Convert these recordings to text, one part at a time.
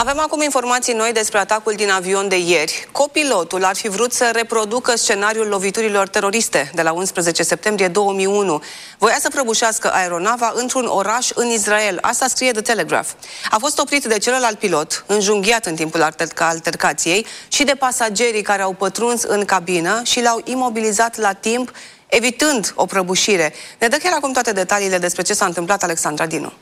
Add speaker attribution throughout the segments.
Speaker 1: Avem acum informații noi despre atacul din avion de ieri. Copilotul ar fi vrut să reproducă scenariul loviturilor teroriste de la 11 septembrie 2001. Voia să prăbușească aeronava într-un oraș în Israel. Asta scrie The Telegraph. A fost oprit de celălalt pilot, înjunghiat în timpul altercației, și de pasagerii care au pătruns în cabină și l-au imobilizat la timp, evitând o prăbușire. Ne dă chiar acum toate detaliile despre ce s-a întâmplat Alexandra Dinu.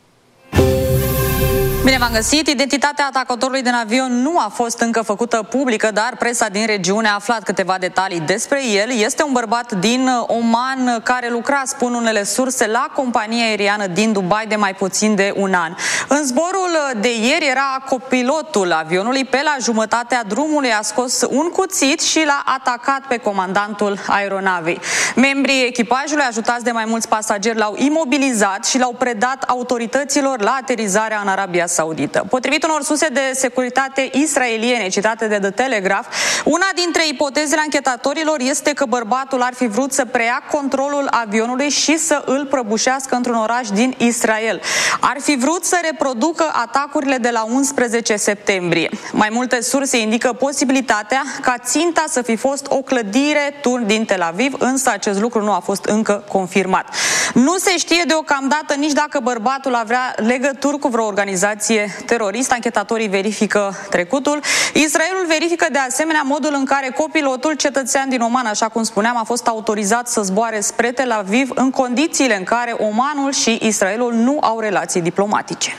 Speaker 2: Bine v-am găsit! Identitatea atacatorului din avion nu a fost încă făcută publică, dar presa din regiune a aflat câteva detalii despre el. Este un bărbat din Oman care lucra, spun unele surse, la compania aeriană din Dubai de mai puțin de un an. În zborul de ieri era copilotul avionului. Pe la jumătatea drumului a scos un cuțit și l-a atacat pe comandantul aeronavei. Membrii echipajului, ajutați de mai mulți pasageri, l-au imobilizat și l-au predat autorităților la aterizarea în Arabia Saudită. Potrivit unor surse de securitate israeliene citate de The Telegraph, una dintre ipotezele anchetatorilor este că bărbatul ar fi vrut să preia controlul avionului și să îl prăbușească într-un oraș din Israel. Ar fi vrut să reproducă atacurile de la 11 septembrie. Mai multe surse indică posibilitatea ca ținta să fi fost o clădire turn din Tel Aviv, însă acest lucru nu a fost încă confirmat. Nu se știe deocamdată nici dacă bărbatul avea legături cu vreo organizație teroristă. Anchetatorii verifică trecutul. Israelul verifică de asemenea modul în care copilotul, cetățean din Oman, așa cum spuneam, a fost autorizat să zboare spre Tel Aviv în condițiile în care Omanul și Israelul nu au relații diplomatice.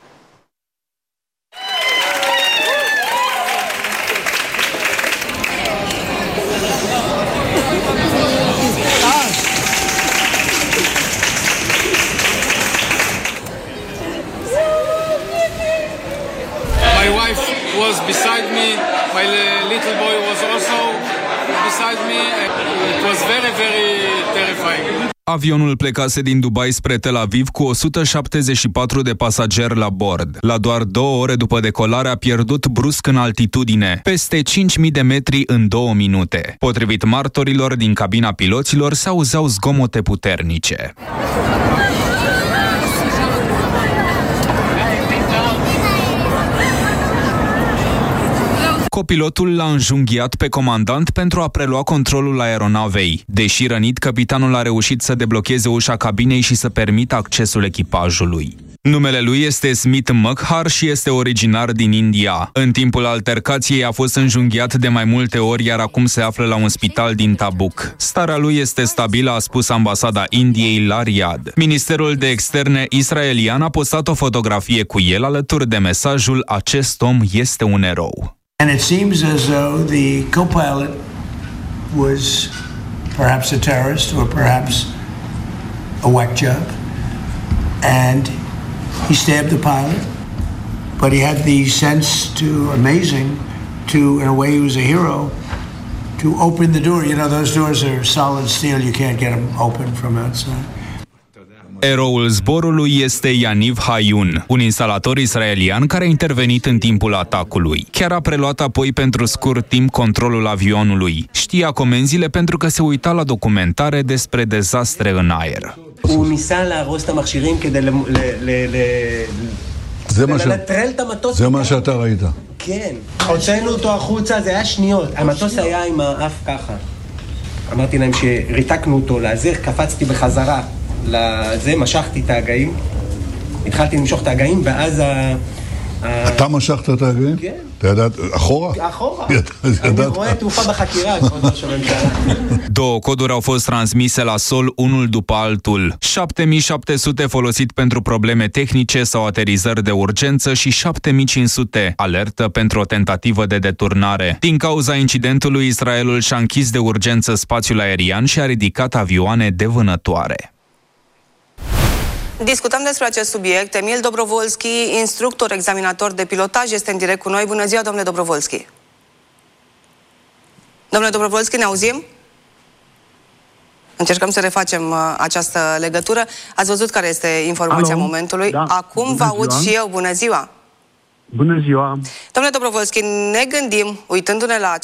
Speaker 3: My wife was beside me, my little boy was also beside me, and it was very, very terrifying.
Speaker 4: Avionul plecase din Dubai spre Tel Aviv cu 174 de pasageri la bord. La doar 2 ore după decolare a pierdut brusc în altitudine, peste 5.000 de metri în 2 minute. Potrivit martorilor din cabina piloților, se auzeau zgomote puternice. Copilotul l-a înjunghiat pe comandant pentru a prelua controlul aeronavei. Deși rănit, capitanul a reușit să deblocheze ușa cabinei și să permită accesul echipajului. Numele lui este Smith Makhar și este originar din India. În timpul altercației a fost înjunghiat de mai multe ori, iar acum se află la un spital din Tabuk. Starea lui este stabilă, a spus ambasada Indiei la Riyadh. Ministerul de Externe israelian a postat o fotografie cu el alături de mesajul "Acest om este un erou".
Speaker 5: And it seems as though the co-pilot was perhaps a terrorist or perhaps a whack job, and he stabbed the pilot, but he had the sense in a way he was a hero, to open the door. You know, those doors are solid steel, you can't get them open from outside.
Speaker 4: Eroul zborului este Yaniv Hayun, un instalator israelian care a intervenit în timpul atacului. Chiar a preluat apoi pentru scurt timp controlul avionului. Știa comenzile pentru că se uita la documentare despre dezastre în aer.
Speaker 6: זה מה שאתה ראית.
Speaker 7: כן, הוצאנו אותו החוצה, זה היה שניות. המטוס היה עם האף ככה. אמרתי להם שריתקנו אותו להזיר, קפצתי בחזרה לזה, משכתי את ההגאים, התחלתי למשוך את ההגאים, ואז
Speaker 6: אתה משכת את ההגאים?
Speaker 7: כן.
Speaker 6: אתה ידעת, אחורה?
Speaker 7: אחורה. אני רואה תעופה בחקירה, כבוד ראש הממשלה.
Speaker 4: 2 coduri au fost transmise la sol, unul după altul. 7700 folosit pentru probleme tehnice sau aterizări de urgență și 7500 alertă pentru o tentativă de deturnare. Din cauza incidentului, Israelul și-a închis de urgență spațiul aerian și a ridicat avioane de vânătoare.
Speaker 1: Discutăm despre acest subiect. Emil Dobrovolski, instructor, examinator de pilotaj, este în direct cu noi. Bună ziua, domnule Dobrovolski. Domnule Dobrovolski, ne auzim? Încercăm să refacem această legătură. Ați văzut care este informația momentului. Da. Acum vă aud și eu. Bună ziua!
Speaker 8: Bună ziua!
Speaker 1: Domnule Dobrovolski, ne gândim, uitându-ne la